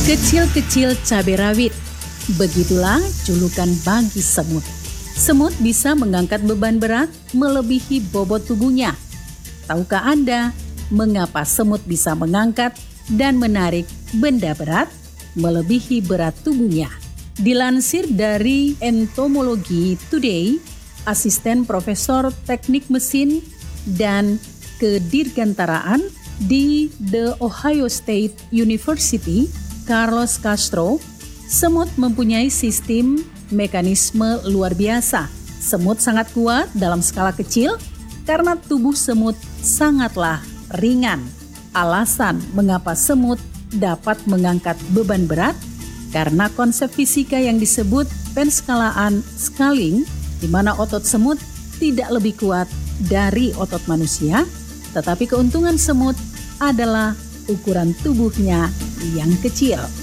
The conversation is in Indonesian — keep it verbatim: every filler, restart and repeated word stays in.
Kecil-kecil cabai rawit, begitulah julukan bagi semut. Semut bisa mengangkat beban berat melebihi bobot tubuhnya. Tahukah Anda mengapa semut bisa mengangkat dan menarik benda berat melebihi berat tubuhnya? Dilansir dari Entomology Today, asisten profesor teknik mesin dan kedirgantaraan di The Ohio State University, Carlos Castro, semut mempunyai sistem mekanisme luar biasa. Semut sangat kuat dalam skala kecil karena tubuh semut sangatlah ringan. Alasan mengapa semut dapat mengangkat beban berat karena konsep fisika yang disebut penskalaan scaling, di mana otot semut tidak lebih kuat dari otot manusia, tetapi keuntungan semut adalah ukuran tubuhnya yang kecil.